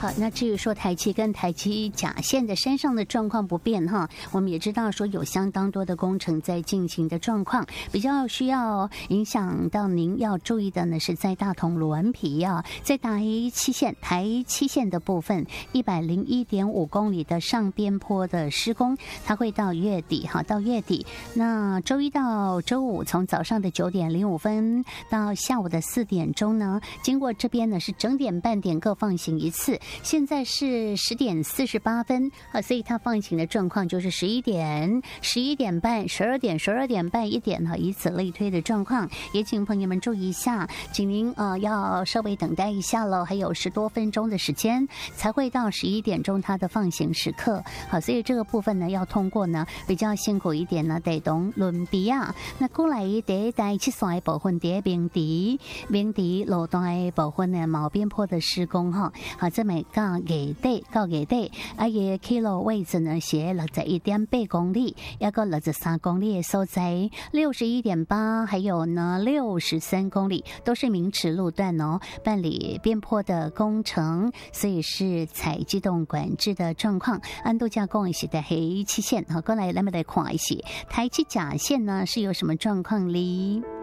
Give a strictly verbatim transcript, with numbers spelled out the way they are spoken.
好，那至于说台七跟台七甲线的山上的状况不变哈，我们也知道说有相当多的工程在进行的状况，比较需要影响到您要注意的呢，是在大同罗恩皮啊，在台七线台七线的部分，一百零一点五公里的上边坡的施工，它会到月底哈，到月底。那周一到周五，从早上的九点零五分到下午的四点钟呢，经过这边呢是整点半点各放行一次。现在是十点四十八分啊，所以它放行的状况就是十一点、十一点半、十二点、十二点半、一点哈，以此类推的状况，也请朋友们注意一下，请您呃要稍微等待一下了，还有十多分钟的时间才会到十一点钟它的放行时刻。好，所以这个部分呢要通过呢比较辛苦一点呢，得懂伦比亚。那过来第第七线的部分，第明迪明迪路段的部分呢，毛边坡的施工哈，好，这每到月底到月底，啊，伊起落位置呢是六十一点八公里，一个六十三公里的所在，六十一点八，还有呢六十三公里都是明池路段哦，办理边坡的工程，所以是采机动管制的状况。按度假讲的是在黑七线，好，过来咱们来看一下台七甲线呢是有什么状况哩？